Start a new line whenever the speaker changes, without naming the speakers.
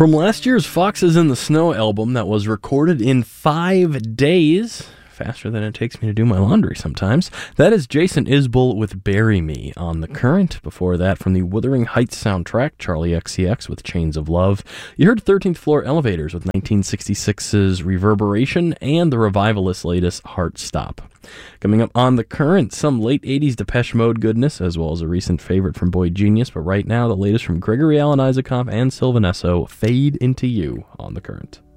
From last year's Foxes in the Snow album that was recorded in 5 days, faster than it takes me to do my laundry sometimes, that is Jason Isbell with Bury Me on The Current. Before that, from the Wuthering Heights soundtrack, Charlie XCX with Chains of Love. You heard 13th Floor Elevators with 1966's Reverberation and the Revivalists' latest Heart Stop. Coming up on The Current, some late 80s Depeche Mode goodness, as well as a recent favorite from Boy Genius, but right now the latest from Gregory Alan Isakov and Sylvan Esso, Fade Into You on The Current.